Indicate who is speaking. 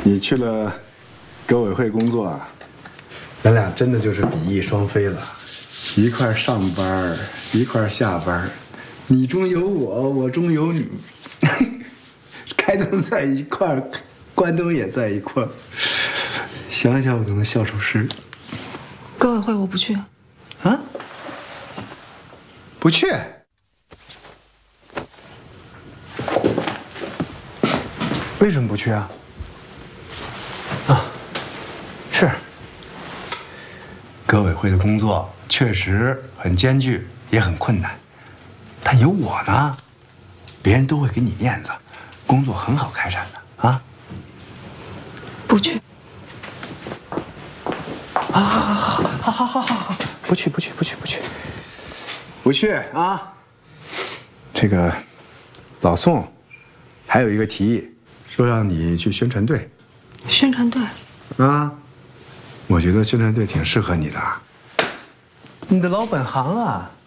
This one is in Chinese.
Speaker 1: 你去了革委会工作啊？咱俩真的就是比翼双飞了，一块上班，一块下班，你中有我，我中有你，开灯在一块儿，关灯也在一块儿，想想我都能笑出声。
Speaker 2: 革委会我不去。
Speaker 1: 啊？不去？为什么不去啊？是，革委会的工作确实很艰巨，也很困难，但有我呢，别人都会给你面子，工作很好开展的啊。
Speaker 2: 不去。
Speaker 1: 好，不去啊！这个老宋还有一个提议，说让你去宣传队。
Speaker 2: 宣传队。
Speaker 1: 啊，我觉得宣传队挺适合你的，你的老本行啊。